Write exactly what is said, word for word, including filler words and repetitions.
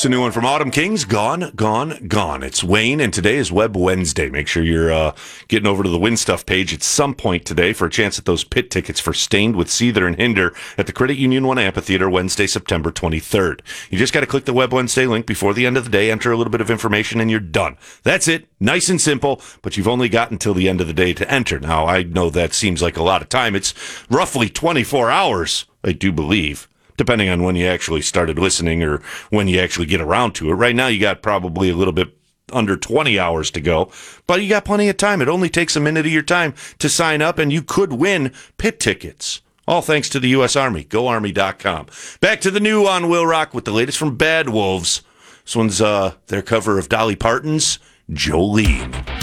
It's a new one from Autumn Kings, Gone, Gone, Gone. It's Wayne, and today is Web Wednesday. Make sure you're uh, getting over to the Win Stuff page at some point today for a chance at those pit tickets for Stained with Seether and Hinder at the Credit Union One Amphitheater Wednesday, September twenty-third. You just got to click the Web Wednesday link before the end of the day, enter a little bit of information, and you're done. That's it. Nice and simple, but you've only got until the end of the day to enter. Now, I know that seems like a lot of time. It's roughly twenty-four hours, I do believe, depending on when you actually started listening or when you actually get around to it. Right now, you got probably a little bit under twenty hours to go, but you got plenty of time. It only takes a minute of your time to sign up, and you could win pit tickets. All thanks to the U S Army. Go Army dot com. Back to the new on Will Rock with the latest from Bad Wolves. This one's uh, their cover of Dolly Parton's Jolene.